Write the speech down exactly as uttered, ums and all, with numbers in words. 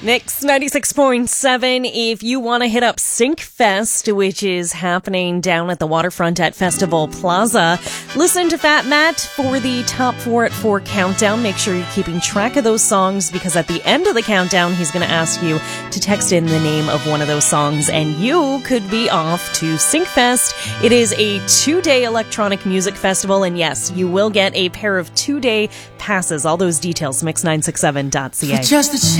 Mix ninety-six point seven. If you want to hit up Syncfest, which is happening down at the waterfront at Festival Plaza, listen to Fat Matt for the Top four at four countdown. Make sure you're keeping track of those songs, because at the end of the countdown, he's going to ask you to text in the name of one of those songs, and you could be off to Syncfest. It is a two-day electronic music festival, and yes, you will get a pair of two-day passes. All those details, mix nine six seven dot c a. Just a